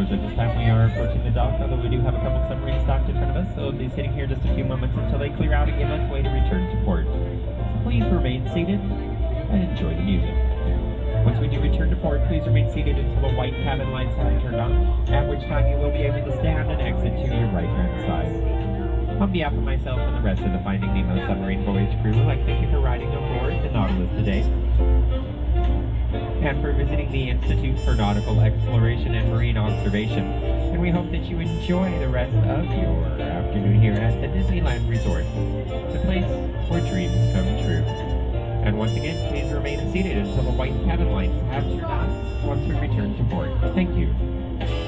cruise. At this time we are approaching the dock, although we do have a couple submarines docked in front of us, so we'll be sitting here just a few moments until they clear out and give us way to return to port. So please remain seated and enjoy the music. Once we do return to port, please remain seated until the white cabin lights have been turned on, at which time you will be able to stand and exit to your right-hand side. On behalf of myself and the rest of the Finding Nemo submarine voyage crew, I'd like to thank you for riding aboard the Nautilus today, and for visiting the Institute for Nautical Exploration and Marine Observation. And we hope that you enjoy the rest of your afternoon here at the Disneyland Resort, the place where dreams come true. And once again, please remain seated until the white cabin lights have turned on once we return to port. Thank you.